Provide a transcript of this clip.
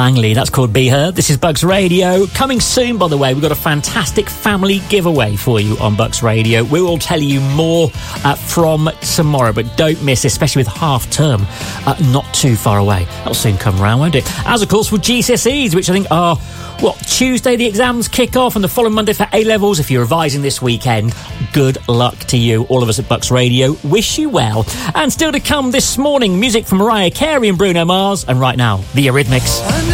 Langley. That's called Be Her. This is Bucks Radio. Coming soon, by the way, we've got a fantastic family giveaway for you on Bucks Radio. We will tell you more from tomorrow, but don't miss, especially with half term not too far away. That'll soon come round, won't it? As, of course, for GCSEs, which I think are... Tuesday the exams kick off and the following Monday for A-levels. If you're revising this weekend, good luck to you. All of us at Bucks Radio wish you well. And still to come this morning, music from Mariah Carey and Bruno Mars. And right now, the Eurythmics.